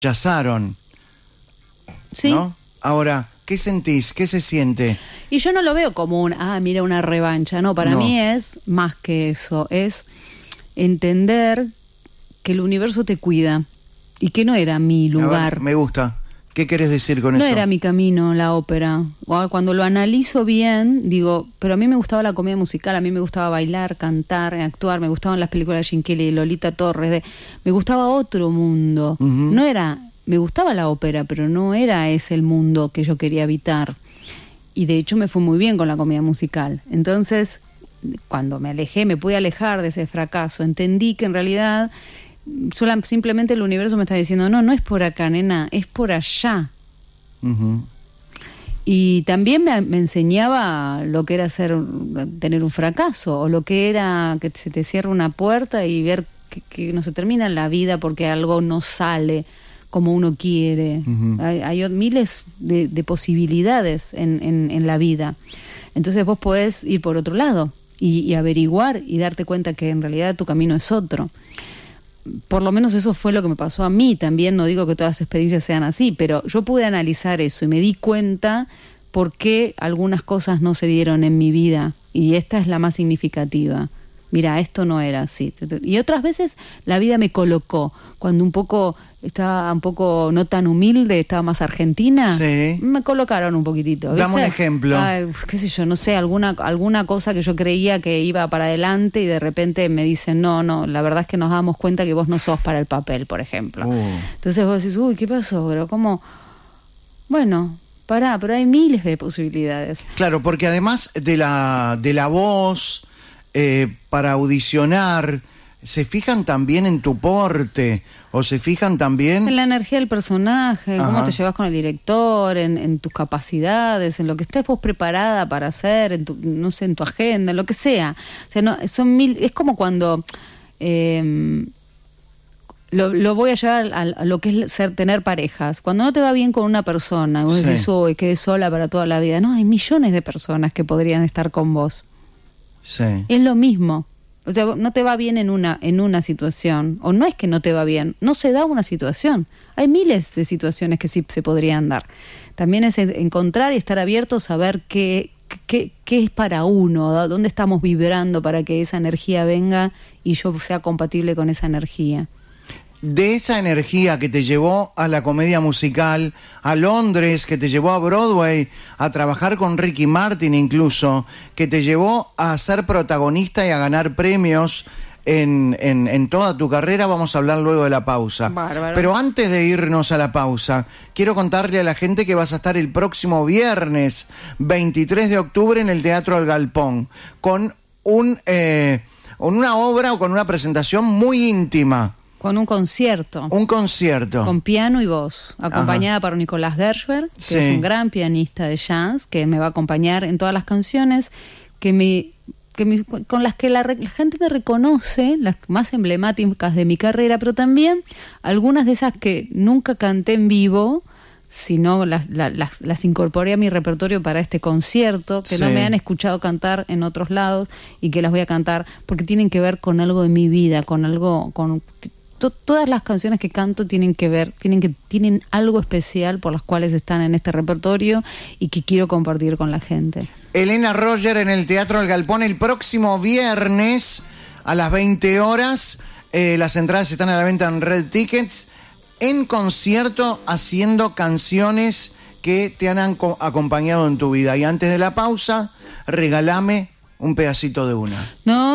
rechazaron. Sí. ¿No? Ahora, ¿qué sentís? ¿Qué se siente? Y yo no lo veo como mira, una revancha. No, para No. mí es más que eso. Es entender que el universo te cuida y que no era mi A lugar. ver, me gusta. ¿Qué querés decir con No eso? era mi camino la ópera. Cuando lo analizo bien, digo, pero a mí me gustaba la comedia musical, a mí me gustaba bailar, cantar, actuar, me gustaban las películas de Gene Kelly, de Lolita Torres, me gustaba otro mundo. No era, me gustaba la ópera, pero no era ese el mundo que yo quería habitar. Y de hecho me fue muy bien con la comedia musical. Entonces, cuando me alejé, me pude alejar de ese fracaso, entendí que en realidad simplemente el universo me está diciendo, no es por acá, nena, es por allá. Uh-huh. Y también me enseñaba lo que era tener un fracaso, o lo que era que se te cierra una puerta y ver que no se termina la vida porque algo no sale como uno quiere. Uh-huh. Hay miles de posibilidades en la vida. Entonces vos podés ir por otro lado y averiguar y darte cuenta que en realidad tu camino es otro. Por lo menos eso fue lo que me pasó a mí. También no digo que todas las experiencias sean así, pero yo pude analizar eso y me di cuenta por qué algunas cosas no se dieron en mi vida, y esta es la más significativa. Mira, esto no era así. Y otras veces la vida me colocó. Cuando estaba un poco no tan humilde, estaba más argentina, sí, me colocaron un poquitito. ¿Viste? Dame un ejemplo. Qué sé yo, no sé, alguna cosa que yo creía que iba para adelante y de repente me dicen, no, la verdad es que nos damos cuenta que vos no sos para el papel, por ejemplo. Entonces vos decís, ¿qué pasó? Pero como, bueno, pero hay miles de posibilidades. Claro, porque además de la voz, para audicionar, ¿se fijan también en tu porte? ¿O se fijan también en la energía del personaje, en cómo te llevas con el director, en tus capacidades, en lo que estés vos preparada para hacer, en tu agenda, en lo que sea? O sea, es como cuando lo voy a llevar a lo que es tener parejas. Cuando no te va bien con una persona, vos decís, quedé sola para toda la vida. No, hay millones de personas que podrían estar con vos. Sí. Es lo mismo. O sea, no te va bien en una situación, o no es que no te va bien, no se da una situación. Hay miles de situaciones que sí se podrían dar. También es encontrar y estar abiertos a ver qué es para uno, dónde estamos vibrando para que esa energía venga y yo sea compatible con esa energía. De esa energía que te llevó a la comedia musical, a Londres, que te llevó a Broadway, a trabajar con Ricky Martin incluso, que te llevó a ser protagonista y a ganar premios en toda tu carrera, vamos a hablar luego de la pausa. Bárbaro. Pero antes de irnos a la pausa, quiero contarle a la gente que vas a estar el próximo viernes 23 de octubre en el Teatro El Galpón, con una obra o con una presentación muy íntima. Con un concierto. Un concierto. Con piano y voz, acompañada por Nicolás Gershberg, que es un gran pianista de jazz, que me va a acompañar en todas las canciones con las que la gente me reconoce, las más emblemáticas de mi carrera, pero también algunas de esas que nunca canté en vivo, sino las incorporé a mi repertorio para este concierto, que no me han escuchado cantar en otros lados y que las voy a cantar porque tienen que ver con algo de mi vida, todas las canciones que canto tienen algo especial por las cuales están en este repertorio y que quiero compartir con la gente. Elena Roger en el Teatro El Galpón el próximo viernes a las 20 horas. Las entradas están a la venta en Red Tickets, en concierto haciendo canciones que te han acompañado en tu vida. Y antes de la pausa, regálame un pedacito de una. No.